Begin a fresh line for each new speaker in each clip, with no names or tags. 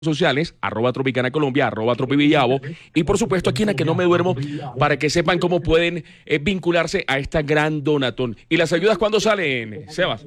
sociales, @Tropicana Colombia, @Tropivillavo, y por supuesto aquí en La Que No Me Duermo, para que sepan cómo pueden vincularse a esta gran donatón. ¿Y las ayudas cuándo salen, Sebas?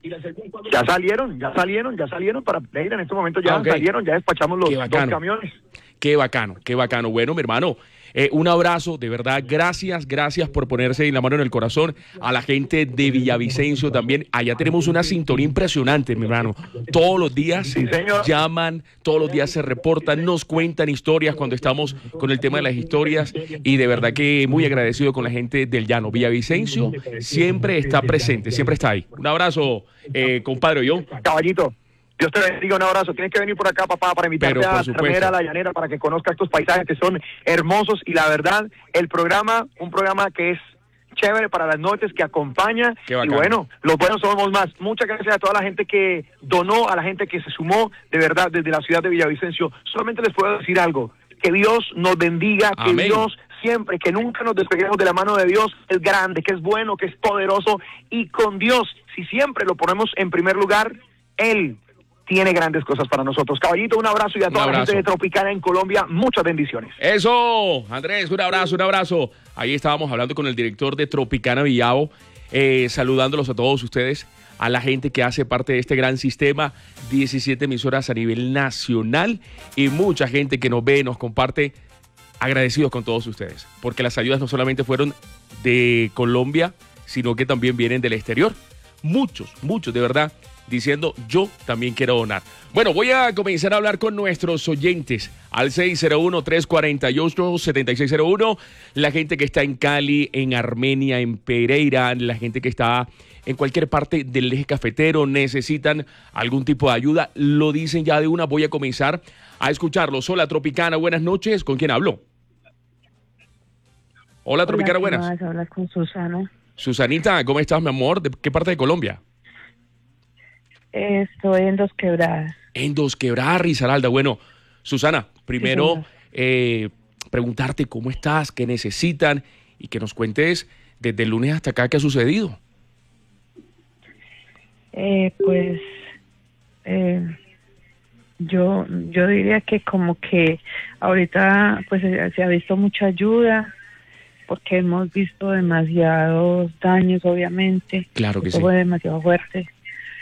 Ya salieron para Pereira en este momento, ya
Okay.
salieron, ya despachamos los dos camiones.
Qué bacano, qué bacano. Bueno, mi hermano, un abrazo, de verdad, gracias por ponerse la mano en el corazón. A la gente de Villavicencio también, allá tenemos una sintonía impresionante, mi hermano. Todos los días
Sí, señor.
llaman, todos los días se reportan, nos cuentan historias cuando estamos con el tema de las historias, y de verdad que muy agradecido con la gente del llano. Villavicencio siempre está presente, siempre está ahí. Un abrazo, compadre, yo.
Caballito, Dios te bendiga, un abrazo. Tienes que venir por acá, papá, para invitarte a comer a la llanera, para que conozca estos paisajes que son hermosos. Y la verdad, un programa que es chévere para las noches, que acompaña. Y bueno, los buenos somos más. Muchas gracias a toda la gente que donó, a la gente que se sumó, de verdad, desde la ciudad de Villavicencio. Solamente les puedo decir algo: que Dios nos bendiga, que Dios siempre, que nunca nos despeguemos de la mano de Dios. Es grande, que es bueno, que es poderoso, y con Dios, si siempre lo ponemos en primer lugar, Él tiene grandes cosas para nosotros. Caballito, un abrazo, y a toda la gente de Tropicana en Colombia, muchas bendiciones.
Eso, Andrés, un abrazo. Ahí estábamos hablando con el director de Tropicana Villavo, saludándolos a todos ustedes, a la gente que hace parte de este gran sistema, 17 emisoras a nivel nacional, y mucha gente que nos ve, nos comparte. Agradecidos con todos ustedes, porque las ayudas no solamente fueron de Colombia, sino que también vienen del exterior. Muchos, de verdad, diciendo: yo también quiero donar. Bueno, voy a comenzar a hablar con nuestros oyentes al 601-348-7601, la gente que está en Cali, en Armenia, en Pereira, la gente que está en cualquier parte del eje cafetero, necesitan algún tipo de ayuda, lo dicen ya de una. Voy a comenzar a escucharlos. Hola, Tropicana, buenas noches. ¿Con quién hablo? Hola, Tropicana, buenas.
Hablas con Susana.
Susanita, ¿cómo estás, mi amor? ¿De qué parte de Colombia?
Estoy en Dos Quebradas.
En Dos Quebradas, Risaralda. Bueno, Susana, primero preguntarte cómo estás, qué necesitan, y que nos cuentes desde el lunes hasta acá qué ha sucedido.
Yo diría que como que ahorita pues se ha visto mucha ayuda, porque hemos visto demasiados daños, obviamente.
Claro que sí.
Fue demasiado fuerte.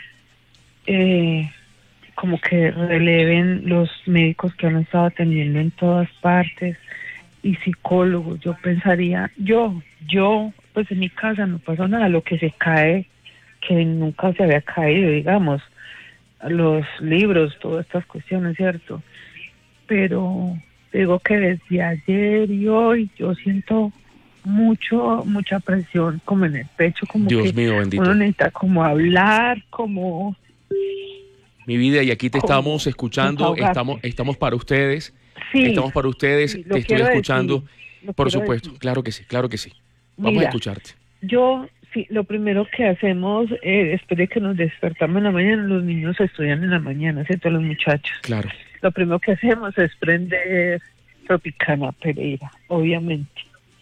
Como que releven los médicos que han estado atendiendo en todas partes, y psicólogos. Yo pensaría, yo pues en mi casa no pasó nada, lo que se cae, que nunca se había caído, digamos, los libros, todas estas cuestiones, ¿cierto? Pero digo que desde ayer y hoy yo siento mucha presión como en el pecho, como
Dios
que
mío, bendito.
uno necesita como hablar, como...
Mi vida, y aquí te estamos escuchando, estamos para ustedes, estamos para ustedes, te estoy escuchando, por supuesto, claro que sí. Vamos a escucharte.
Lo primero que hacemos, después de que nos despertamos en la mañana, los niños estudian en la mañana, ¿cierto? Los muchachos.
Claro.
Lo primero que hacemos es prender Tropicana Pereira, obviamente.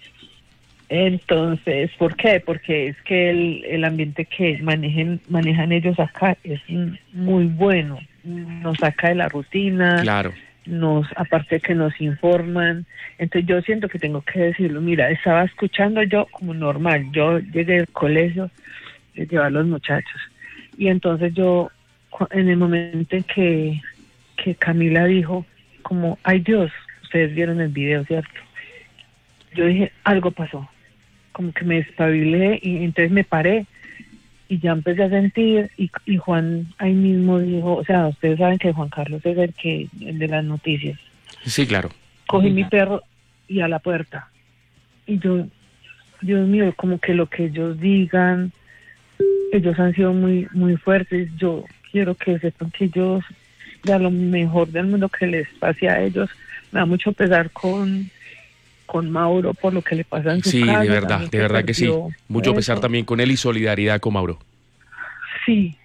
Entonces, ¿por qué? Porque es que el ambiente que manejan ellos acá es muy bueno, nos saca de la rutina.
Claro.
Aparte que nos informan. Entonces yo siento que tengo que decirlo. Mira, estaba escuchando yo como normal, yo llegué del colegio de llevar a los muchachos, y entonces yo, en el momento en que Camila dijo como, ay Dios, ustedes vieron el video, ¿cierto? Yo dije, algo pasó, como que me despabilé, y entonces me paré y ya empecé a sentir, y Juan ahí mismo dijo, o sea, ustedes saben que Juan Carlos es el de las noticias.
Sí, claro.
Cogí mi perro y a la puerta, y yo, Dios mío, como que lo que ellos digan, ellos han sido muy fuertes. Yo quiero que sepan que ellos, de lo mejor del mundo que les pase a ellos. Me da mucho pesar con Mauro por lo que le pasa en su casa.
Sí, de verdad que sí. Mucho pesar también con él, y solidaridad con Mauro.
Sí.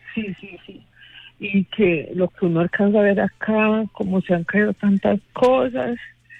Y que lo que uno alcanza a ver acá, como se han caído tantas cosas,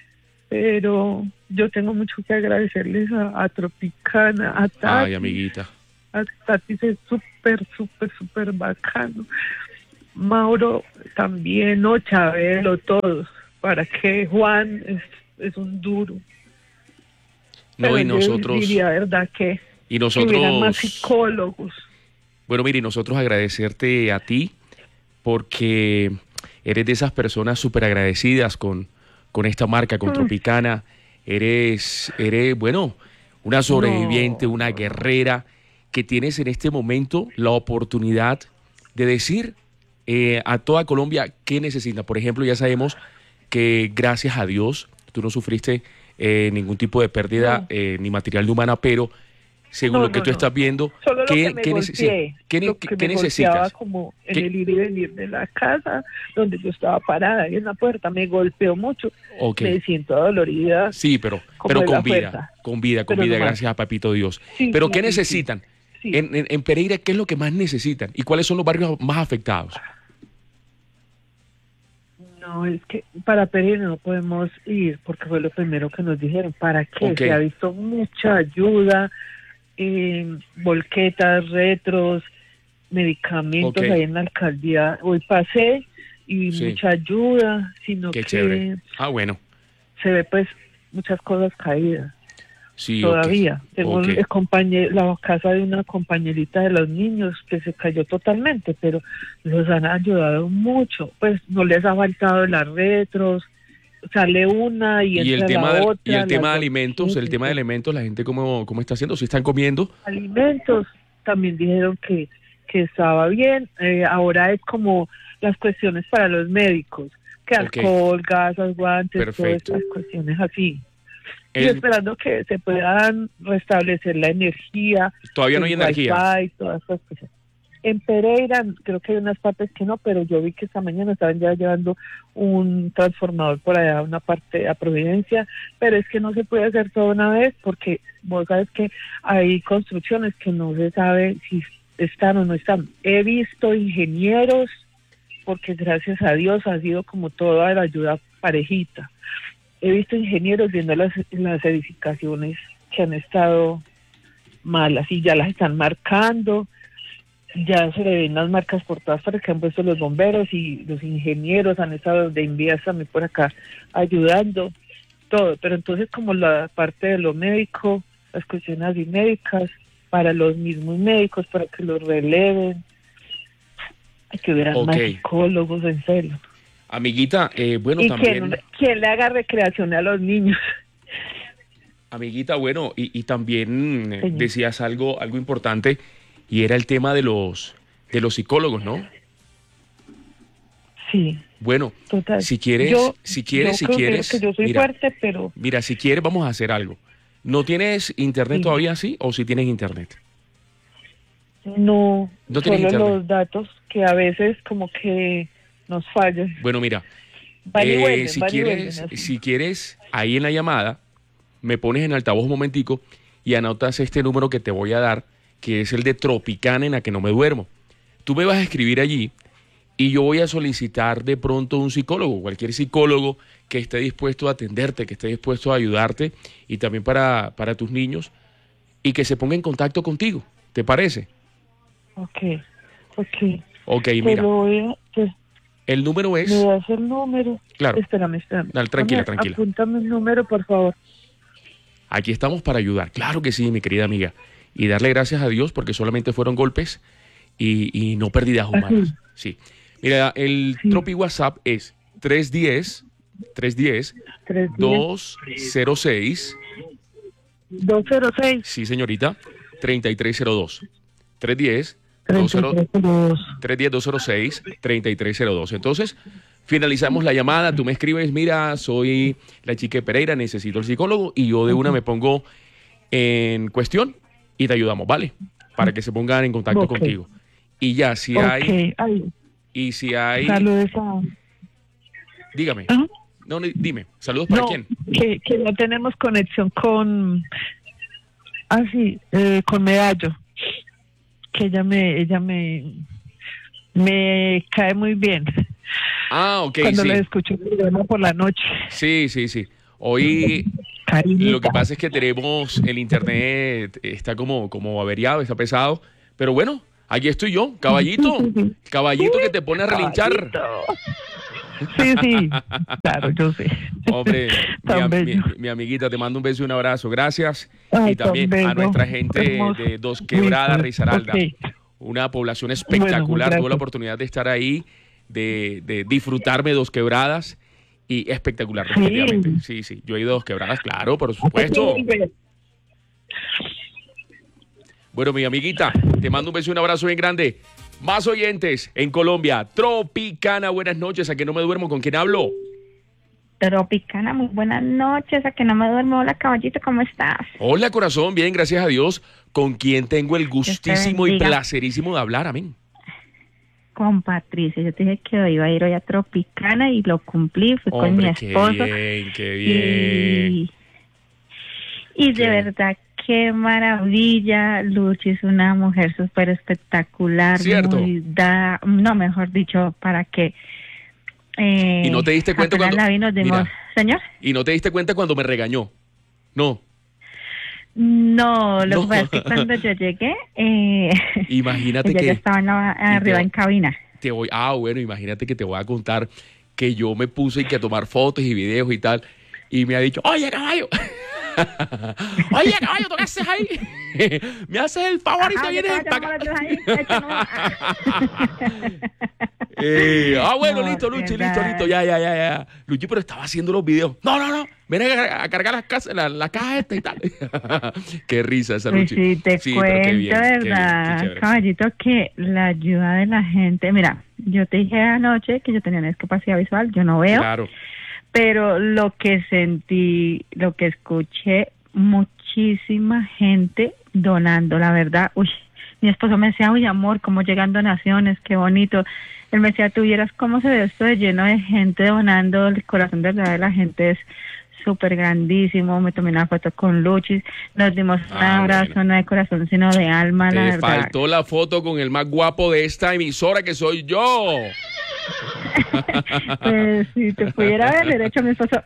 pero yo tengo mucho que agradecerles a Tropicana, a Tati.
Ay, amiguita.
A Tati es súper bacano. Mauro también, no, Chabelo, todos. ¿Para qué? Juan es un duro.
No,
pero
y nosotros...
diría, ¿verdad? Que hubiera más psicólogos.
Bueno, mire, nosotros agradecerte a ti porque eres de esas personas súper agradecidas con esta marca, con Tropicana. Eres, bueno, una sobreviviente, una guerrera que tienes en este momento la oportunidad de decir a toda Colombia qué necesita. Por ejemplo, ya sabemos que gracias a Dios tú no sufriste ningún tipo de pérdida ni material de humana, pero según lo que tú estás viendo, ¿qué necesitas?
Como en el ir y venir de la casa donde yo estaba parada ahí en la puerta, me golpeó mucho, me siento dolorida.
Sí, pero con vida, gracias a Papito Dios. Sí, pero ¿qué necesitan? Sí. En Pereira, ¿qué es lo que más necesitan? ¿Y cuáles son los barrios más afectados?
No, es que para Pereira no podemos ir porque fue lo primero que nos dijeron. ¿Para qué? Se ha visto mucha ayuda, volquetas, retros, medicamentos ahí en la alcaldía. Hoy pasé y mucha ayuda, sino
qué
que
chévere. Bueno.
Se ve pues muchas cosas caídas.
Sí,
todavía. Tengo la casa de una compañerita de los niños que se cayó totalmente, pero los han ayudado mucho. Pues no les ha faltado las retros, sale una y entra la otra.
Y el tema de alimentos, la gente cómo está haciendo, si están comiendo.
Alimentos, también dijeron que estaba bien. Ahora es como las cuestiones para los médicos, que alcohol, gasas, guantes, todas estas cuestiones así. Y esperando que se puedan restablecer la energía.
Todavía no hay energía.
Wi-Fi, todas esas cosas. En Pereira creo que hay unas partes que no, pero yo vi que esta mañana estaban ya llevando un transformador por allá, una parte a Providencia, pero es que no se puede hacer todo una vez porque vos sabes que hay construcciones que no se sabe si están o no están. He visto ingenieros, porque gracias a Dios ha sido como toda la ayuda parejita. He visto ingenieros viendo las edificaciones que han estado malas y ya las están marcando, ya se le ven las marcas por todas partes que han puesto los bomberos y los ingenieros han estado de envías también por acá ayudando, todo. Pero entonces como la parte de lo médico, las cuestiones así médicas, para los mismos médicos, para que los releven, hay que ver más psicólogos, en serio.
Amiguita, bueno, y también...
¿Quién le haga recreación a los niños?
Amiguita, bueno, y también decías algo importante, y era el tema de los psicólogos, ¿no?
Sí.
Bueno,
total.
si quieres,
que yo soy fuerte, pero...
Mira, si quieres vamos a hacer algo. ¿No tienes internet todavía, sí? ¿O si tienes internet?
No solo internet. Los datos que a veces como que nos fallan.
Bueno, mira, si quieres, ahí en la llamada, me pones en altavoz un momentico y anotas este número que te voy a dar, que es el de Tropicana, en la que no me duermo. Tú me vas a escribir allí y yo voy a solicitar de pronto un psicólogo, cualquier psicólogo que esté dispuesto a atenderte, que esté dispuesto a ayudarte y también para tus niños y que se ponga en contacto contigo. ¿Te parece? Ok, mira. El número es...
¿Me das el número?
Claro.
Espérame.
Dale, tranquila.
Apúntame el número, por favor.
Aquí estamos para ayudar. Claro que sí, mi querida amiga. Y darle gracias a Dios porque solamente fueron golpes y no pérdidas humanas. Sí. Mira, el Tropi WhatsApp es 310 206. Sí, señorita. 3302. 310-206-3302. Entonces, finalizamos la llamada, tú me escribes, mira, soy la chica de Pereira, necesito el psicólogo, y yo de una me pongo en cuestión y te ayudamos, ¿vale? Para que se pongan en contacto contigo. Y ya, si hay... Y si hay...
Saludos a...
Dígame. No, dime, ¿saludos para quién?
Que no tenemos conexión con... con Medallo. Que ella me cae muy bien.
Ok,
cuando le escucho el programa por la noche.
Sí. Hoy
Carinita.
Lo que pasa es que tenemos el internet, está como averiado, está pesado, pero bueno, Allí estoy yo, caballito. Caballito que te pone a relinchar.
Sí, claro, yo sé.
Hombre, mi amiguita, te mando un beso y un abrazo. Gracias.
Ay,
y también a nuestra gente
hermoso.
de Dos Quebradas, Risaralda.
Okay.
Una población espectacular.
Bueno,
tuve la oportunidad de estar ahí, de disfrutarme Dos Quebradas y espectacular, definitivamente. Sí. Yo he ido a Dos Quebradas, claro, por supuesto. Bueno, mi amiguita, te mando un beso y un abrazo bien grande. Más oyentes en Colombia. Tropicana, buenas noches. ¿A que no me duermo? ¿Con quién hablo?
Tropicana, muy buenas noches. A que no me duermo. Hola, caballito, ¿cómo estás?
Hola, corazón. Bien, gracias a Dios. ¿Con quién tengo el gustísimo y placerísimo de hablar? Amén.
Con Patricia. Yo te dije que iba a ir hoy a Tropicana y lo cumplí. Fui con mi esposo.
Qué bien.
Y de verdad, qué maravilla. Luchi es una mujer súper espectacular.
¿Cierto?
No, mejor dicho, para que...
¿Y no te diste cuenta cuando...
Mira, señor?
¿Y no te diste cuenta cuando me regañó? No.
No, lo que pasa es que cuando yo llegué...
imagínate que...
ya estaban arriba en cabina.
Bueno, imagínate que te voy a contar que yo me puse a tomar fotos y videos y tal, y me ha dicho, oye, caballo... Oye, caballo, ¿tú qué haces ahí? Me haces el favor y te vienes para acá. Bueno, listo, Luchi, listo. Ya. Luchi, pero estaba haciendo los videos. No. Ven a cargar las cajas estas y tal. Qué risa esa Luchi.
Sí, te cuento, bien, verdad, caballito, que la ayuda de la gente. Mira, yo te dije anoche que yo tenía una discapacidad visual, yo no veo.
Claro.
Pero lo que sentí, lo que escuché, muchísima gente donando, la verdad. Uy, mi esposo me decía, uy, amor, cómo llegan donaciones, qué bonito. Él me decía, tú vieras cómo se ve esto de lleno de gente donando, el corazón de verdad de la gente es súper grandísimo. Me tomé una foto con Luchi, nos dimos un abrazo, bueno. No de corazón, sino de alma, la verdad.
Te faltó la foto con el más guapo de esta emisora, que soy yo.
Pues si te pudiera ver derecho a mi esposo,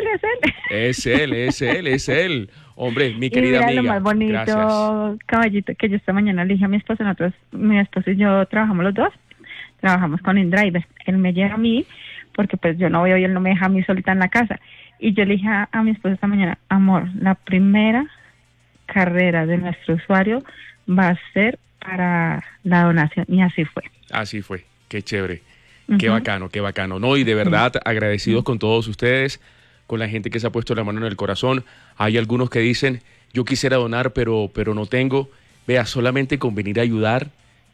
es él. Hombre, mi querida amiga.
Lo más bonito, gracias. Caballito, que yo esta mañana le dije a mi esposo, mi esposo y yo trabajamos los dos, trabajamos con InDriver. Él me lleva a mí, porque pues yo no voy hoy, él no me deja a mí solita en la casa. Y yo le dije a mi esposo esta mañana, amor, la primera carrera de nuestro usuario va a ser para la donación. Y así fue.
Así fue, qué chévere. Qué bacano, ¿no? Y de verdad, agradecidos con todos ustedes, con la gente que se ha puesto la mano en el corazón. Hay algunos que dicen, yo quisiera donar, pero no tengo. Vea, solamente con venir a ayudar,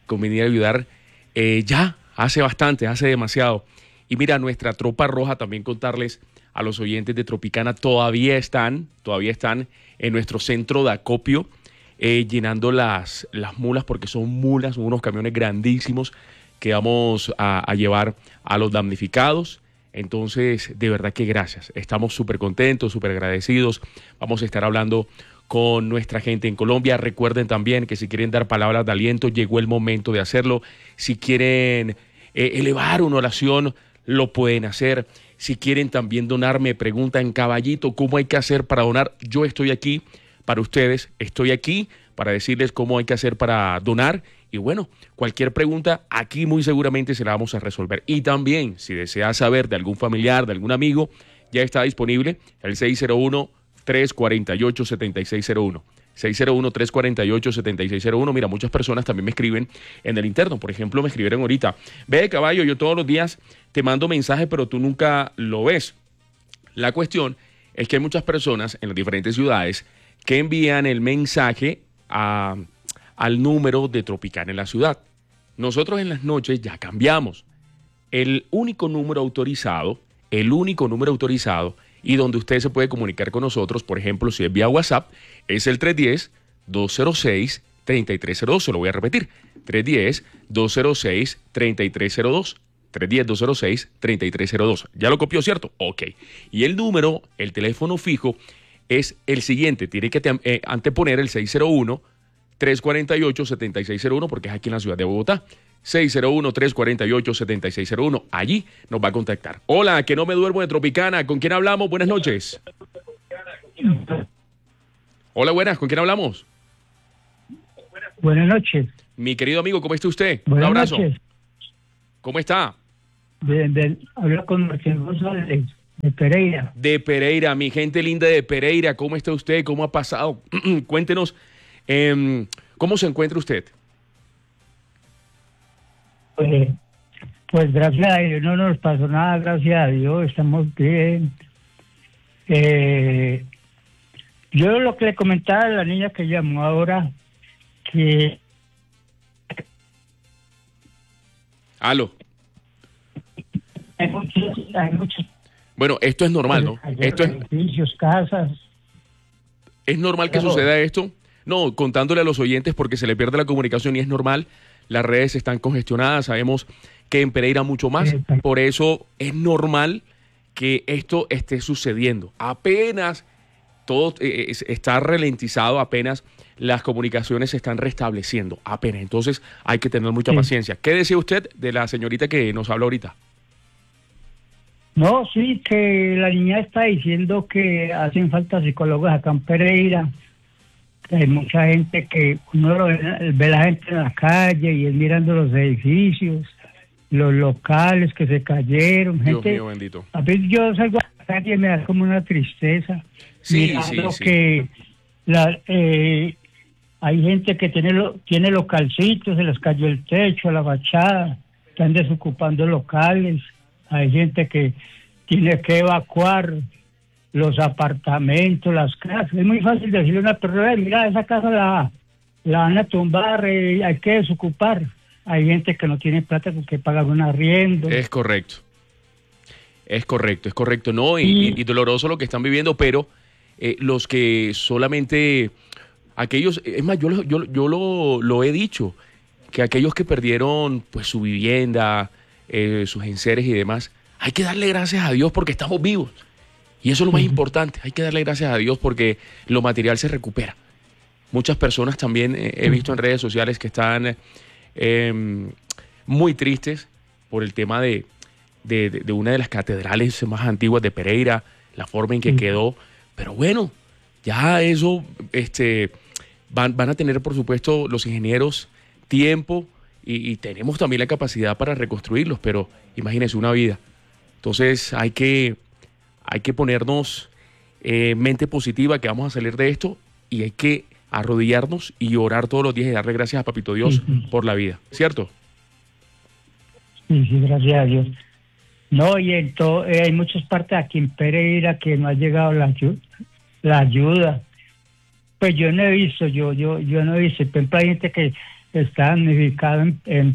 ya hace bastante, hace demasiado. Y mira, nuestra tropa roja, también contarles a los oyentes de Tropicana, todavía están en nuestro centro de acopio, llenando las mulas, porque son mulas, son unos camiones grandísimos, que vamos a llevar a los damnificados. Entonces, de verdad que gracias. Estamos súper contentos, súper agradecidos. Vamos a estar hablando con nuestra gente en Colombia. Recuerden también que si quieren dar palabras de aliento, llegó el momento de hacerlo. Si quieren elevar una oración, lo pueden hacer. Si quieren también donar, me preguntan, caballito, ¿cómo hay que hacer para donar? Yo estoy aquí para ustedes. Estoy aquí para decirles cómo hay que hacer para donar. Y bueno, cualquier pregunta, aquí muy seguramente se la vamos a resolver. Y también, si desea saber de algún familiar, de algún amigo, ya está disponible el 601-348-7601. 601-348-7601. Mira, muchas personas también me escriben en el interno. Por ejemplo, me escribieron ahorita, ve, caballo, yo todos los días te mando mensajes, pero tú nunca lo ves. La cuestión es que hay muchas personas en las diferentes ciudades que envían el mensaje al número de Tropicana en la ciudad. Nosotros en las noches ya cambiamos. El único número autorizado y donde usted se puede comunicar con nosotros, por ejemplo, si es vía WhatsApp, es el 310-206-3302. Se lo voy a repetir. 310-206-3302. 310-206-3302. ¿Ya lo copió, cierto? Ok. Y el número, el teléfono fijo, es el siguiente. Tiene que anteponer el 601-348-7601 porque es aquí en la ciudad de Bogotá. 601-348-7601. Allí nos va a contactar. Hola, que no me duermo de Tropicana. ¿Con quién hablamos? Buenas noches. Hola, buenas. ¿Con quién hablamos?
Buenas noches.
Mi querido amigo, ¿cómo está usted?
Buenas
Un abrazo.
Noches.
¿Cómo está?
Habla con Martín González, de Pereira.
De Pereira, mi gente linda de Pereira, ¿cómo está usted? ¿Cómo ha pasado? Cuéntenos, ¿cómo se encuentra usted?
Pues gracias a Dios no nos pasó nada, gracias a Dios, estamos bien. Yo lo que le comentaba a la niña que llamó ahora, que...
Aló.
Hay muchos
Bueno, esto es normal, ¿no? Esto es...
edificios, casas.
¿Es normal que suceda esto? No, contándole a los oyentes porque se le pierde la comunicación y es normal. Las redes están congestionadas, sabemos que en Pereira mucho más. Por eso es normal que esto esté sucediendo. Apenas todo está ralentizado, apenas las comunicaciones se están restableciendo, apenas. Entonces hay que tener mucha paciencia. ¿Qué decía usted de la señorita que nos habla ahorita?
No, sí, que la niña está diciendo que hacen falta psicólogos acá en Pereira. Hay mucha gente que uno ve la gente en la calle y es mirando los edificios, los locales que se cayeron.
Dios
Gente,
mío bendito.
a veces yo salgo a la calle y me da como una tristeza.
Sí,
mirando
sí.
que hay gente que tiene localcitos, se les cayó el techo, la fachada, están desocupando locales. Hay gente que tiene que evacuar los apartamentos, las casas. Es muy fácil decirle a una persona, mira, esa casa la van a tumbar, hay que desocupar. Hay gente que no tiene plata porque pagar un arriendo.
Es correcto. Es correcto, ¿no? Y doloroso lo que están viviendo, pero los que solamente, aquellos, es más, yo lo he dicho, que aquellos que perdieron pues su vivienda, sus enseres y demás, hay que darle gracias a Dios porque estamos vivos. Y eso es lo más importante, hay que darle gracias a Dios porque lo material se recupera. Muchas personas también he visto en redes sociales que están muy tristes por el tema de una de las catedrales más antiguas de Pereira, la forma en que quedó. Pero bueno, ya eso van a tener, por supuesto, los ingenieros tiempo y tenemos también la capacidad para reconstruirlos, pero imagínense una vida. Entonces hay que ponernos mente positiva que vamos a salir de esto y hay que arrodillarnos y orar todos los días y darle gracias a Papito Dios por la vida, ¿cierto?
Sí, gracias a Dios. No, y hay muchas partes aquí en Pereira que no ha llegado la ayuda. Pues yo no he visto, yo no he visto. Por ejemplo, hay gente que está damnificada en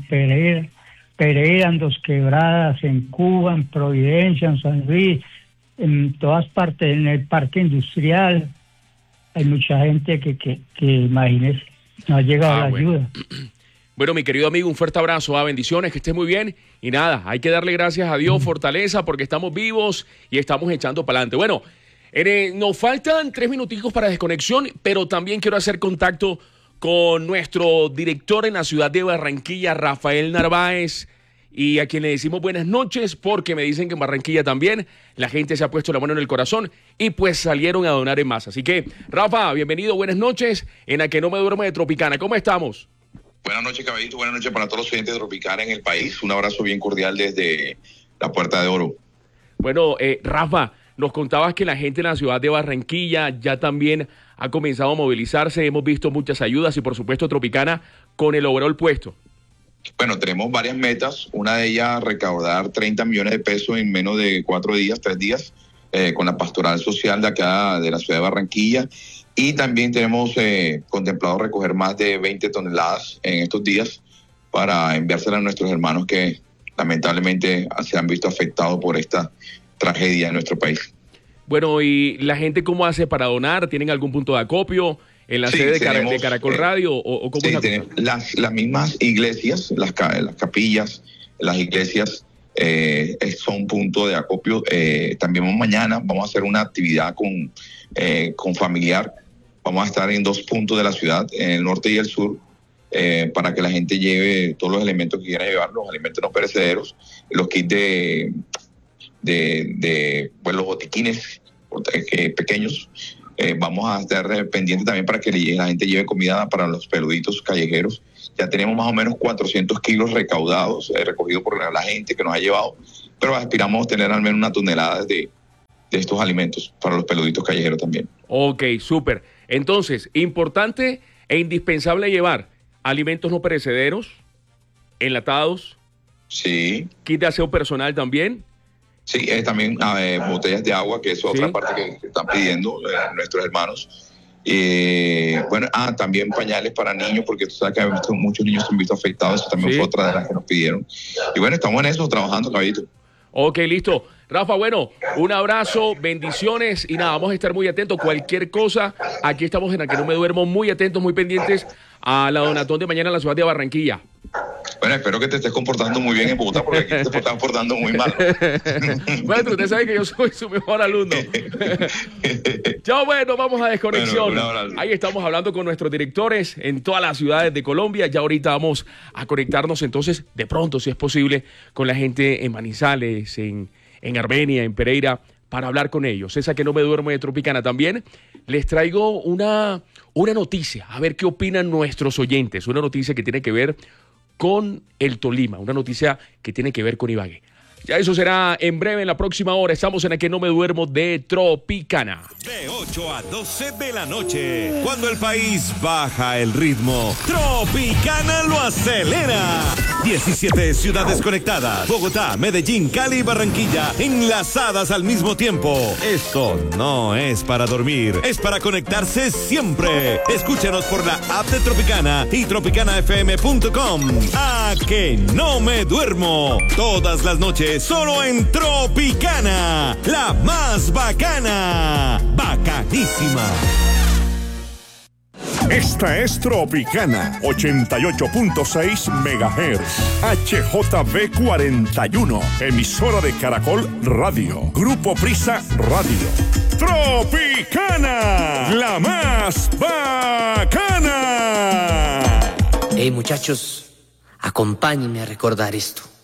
Pereira, en Dos Quebradas, en Cuba, en Providencia, en San Luis, en todas partes, en el parque industrial. Hay mucha gente que imagínese, no ha llegado la ayuda.
Bueno, mi querido amigo, un fuerte abrazo, bendiciones, que estés muy bien. Y nada, hay que darle gracias a Dios, fortaleza, porque estamos vivos y estamos echando para adelante. Bueno, nos faltan 3 minuticos para desconexión, pero también quiero hacer contacto con nuestro director en la ciudad de Barranquilla, Rafael Narváez, y a quien le decimos buenas noches, porque me dicen que en Barranquilla también la gente se ha puesto la mano en el corazón y pues salieron a donar en masa. Así que, Rafa, bienvenido, buenas noches en A Que No Me Duermo de Tropicana. ¿Cómo estamos?
Buenas noches, caballito. Buenas noches para todos los oyentes de Tropicana en el país. Un abrazo bien cordial desde la Puerta de Oro.
Bueno, Rafa, nos contabas que la gente en la ciudad de Barranquilla ya también ha comenzado a movilizarse. Hemos visto muchas ayudas y, por supuesto, Tropicana con el overall puesto.
Bueno, tenemos varias metas. Una de ellas, recaudar 30 millones de pesos en menos de 3 días, con la pastoral social de acá, de la ciudad de Barranquilla. Y también tenemos contemplado recoger más de 20 toneladas en estos días para enviárselas a nuestros hermanos que lamentablemente se han visto afectados por esta tragedia en nuestro país.
Bueno, ¿y la gente cómo hace para donar? ¿Tienen algún punto de acopio en la sede de Caracol Radio? ¿O cómo
las mismas iglesias, las capillas, las iglesias son punto de acopio. También mañana vamos a hacer una actividad con familiar. Vamos a estar en 2 puntos de la ciudad, en el norte y el sur, para que la gente lleve todos los elementos que quiera llevar, los alimentos no perecederos, los kits pues los botiquines pequeños. Vamos a estar pendientes también para que la gente lleve comida para los peluditos callejeros Ya tenemos más o menos 400 kilos recaudados, recogidos por la gente que nos ha llevado, pero aspiramos a tener al menos 1 tonelada de estos alimentos para los peluditos callejeros también.
Ok, súper. Entonces, importante e indispensable llevar alimentos no perecederos, enlatados.
Sí.
Kit de aseo personal también.
Sí, también botellas de agua, que es otra parte que están pidiendo nuestros hermanos. Bueno, también pañales para niños, porque tú sabes que muchos niños se han visto afectados. Eso también fue otra de las que nos pidieron. Y bueno, estamos en eso, trabajando, caballito. Ok, listo. Rafa, bueno, un abrazo, bendiciones y nada, vamos a estar muy atentos. Cualquier cosa, aquí estamos en A Que No Me Duermo, muy atentos, muy pendientes a la donatón de mañana en la ciudad de Barranquilla. Bueno, espero que te estés comportando muy bien en Bogotá, porque aquí te estás comportando muy mal. Bueno, usted sabe que yo soy su mejor alumno. Chao, bueno, vamos a Desconexión. Bueno, ahí estamos hablando con nuestros directores en todas las ciudades de Colombia. Ya ahorita vamos a conectarnos entonces, de pronto, si es posible, con la gente en Manizales, en Armenia, en Pereira, para hablar con ellos. Esa Que No Me Duermo de Tropicana. También les traigo una noticia, a ver qué opinan nuestros oyentes. Una noticia que tiene que ver con el Tolima, una noticia que tiene que ver con Ibagué. Ya eso será en breve, en la próxima hora. Estamos en A Que No Me Duermo de Tropicana.
De 8 a 12 de la noche, cuando el país baja el ritmo, Tropicana lo acelera. 17 ciudades conectadas, Bogotá, Medellín, Cali y Barranquilla, enlazadas al mismo tiempo. Esto no es para dormir, es para conectarse siempre. Escúchanos por la app de Tropicana y tropicanafm.com. A Que No Me Duermo, todas las noches, solo en Tropicana, la más bacana, bacanísima.
Esta es Tropicana 88.6 MHz, HJB 41, emisora de Caracol Radio, Grupo Prisa Radio. Tropicana, la más bacana.
Hey muchachos, acompáñenme a recordar esto.